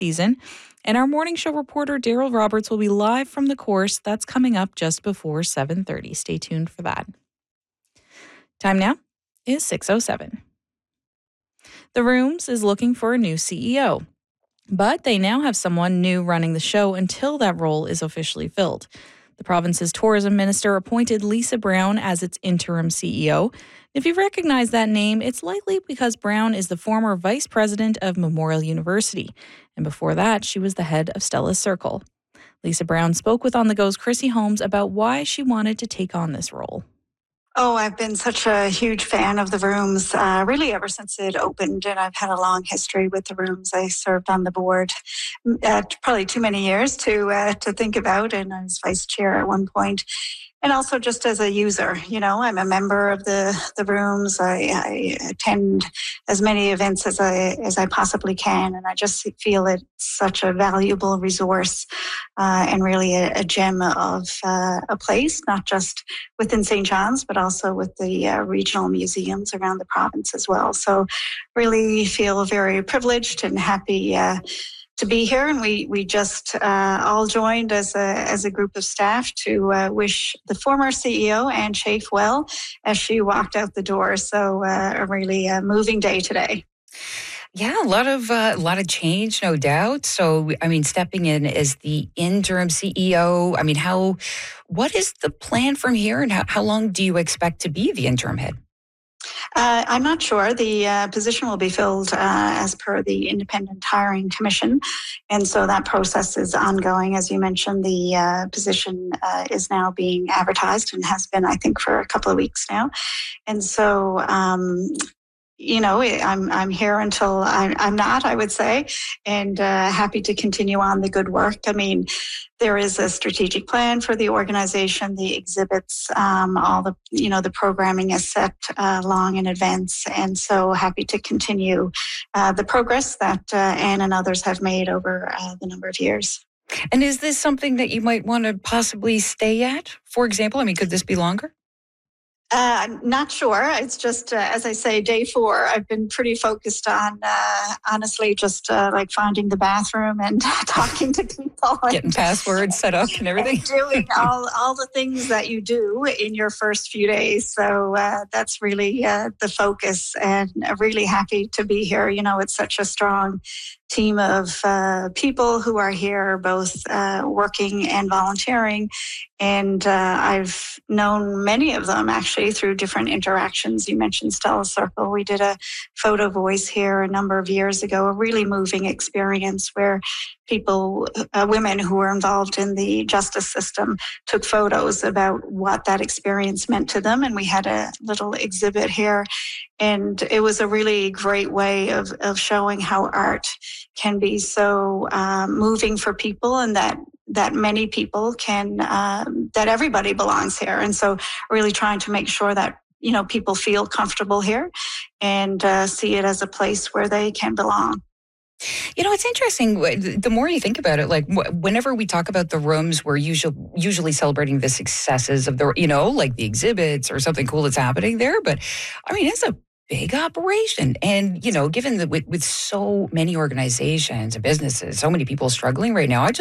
season. And our morning show reporter, Daryl Roberts, will be live from the course. That's coming up just before 7:30. Stay tuned for that. Time now is 6:07. The Rooms is looking for a new CEO, but they now have someone new running the show until that role is officially filled. The province's tourism minister appointed Lisa Brown as its interim CEO. If you recognize that name, it's likely because Brown is the former vice president of Memorial University. And before that, she was the head of Stella's Circle. Lisa Brown spoke with On the Go's Chrissy Holmes about why she wanted to take on this role. Oh, I've been such a huge fan of the Rooms, really ever since it opened, and I've had a long history with the Rooms. I served on the board probably too many years to think about, and I was vice chair at one point. And also just as a user, I'm a member of the Rooms. I attend as many events as I possibly can, and I just feel it's such a valuable resource and really a gem of a place, not just within St. John's, but also with the regional museums around the province as well. So really feel very privileged and happy to be here, and we just all joined as a group of staff to wish the former CEO, Anne Chafe, well as she walked out the door. So a really moving day today. Yeah, a lot of change, no doubt. So, stepping in as the interim CEO, what is the plan from here, and how long do you expect to be the interim head? I'm not sure. The position will be filled as per the Independent Hiring Commission. And so that process is ongoing. As you mentioned, the position is now being advertised and has been, I think, for a couple of weeks now. And so I'm here until I'm not, I would say, and happy to continue on the good work. There is a strategic plan for the organization, the exhibits, all the programming is set long in advance. And so happy to continue the progress that Anne and others have made over the number of years. And is this something that you might want to possibly stay at, for example? Could this be longer? I'm not sure. It's just, as I say, day 4, I've been pretty focused on, honestly, just like finding the bathroom and talking to people. Getting passwords set up and everything. And doing all the things that you do in your first few days. So that's really the focus, and really happy to be here. It's such a strong team of people who are here, both working and volunteering. And I've known many of them actually through different interactions. You mentioned Stella Circle. We did a photo voice here a number of years ago, a really moving experience where people, women who were involved in the justice system, took photos about what that experience meant to them. And we had a little exhibit here. And it was a really great way of showing how art can be so moving for people, and that many people can, that everybody belongs here. And so really trying to make sure that, people feel comfortable here and see it as a place where they can belong. It's interesting. The more you think about it, like whenever we talk about the Rooms, we're usually celebrating the successes of the, like the exhibits or something cool that's happening there. But it's a big operation. And, given that with so many organizations and businesses, so many people struggling right now,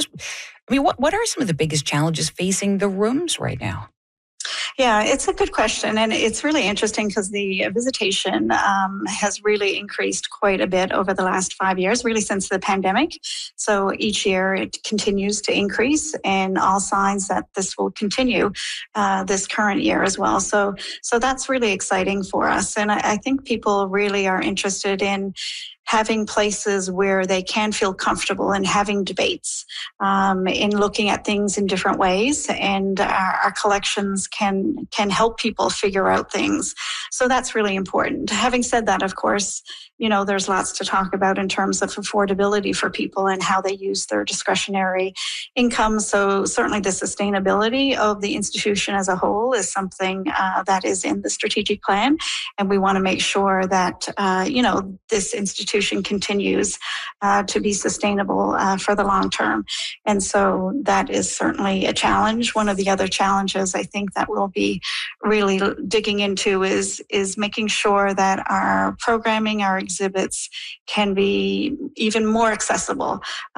what are some of the biggest challenges facing the Rooms right now? Yeah, it's a good question. And it's really interesting because the visitation has really increased quite a bit over the last 5 years, really since the pandemic. So each year it continues to increase, and all signs that this will continue this current year as well. So that's really exciting for us. And I think people really are interested in having places where they can feel comfortable and having debates in looking at things in different ways, and our collections can help people figure out things. So that's really important. Having said that, of course, there's lots to talk about in terms of affordability for people and how they use their discretionary income. So certainly the sustainability of the institution as a whole is something that is in the strategic plan, and we want to make sure that this institution continues to be sustainable for the long term. And so that is certainly a challenge. One of the other challenges I think that we'll be really digging into is making sure that our programming, our exhibits can be even more accessible